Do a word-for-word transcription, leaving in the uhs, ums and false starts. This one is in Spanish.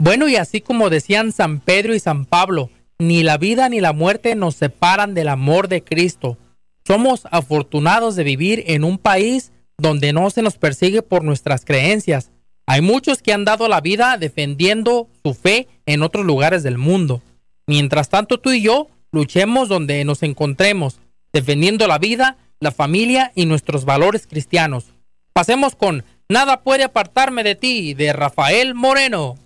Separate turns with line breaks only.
Bueno, y así como decían San Pedro y San Pablo, ni la vida ni la muerte nos separan del amor de Cristo. Somos afortunados de vivir en un país donde no se nos persigue por nuestras creencias. Hay muchos que han dado la vida defendiendo su fe en otros lugares del mundo. Mientras tanto, tú y yo luchemos donde nos encontremos, defendiendo la vida, la familia y nuestros valores cristianos. Pasemos con Nada puede apartarme de ti, de Rafael Moreno.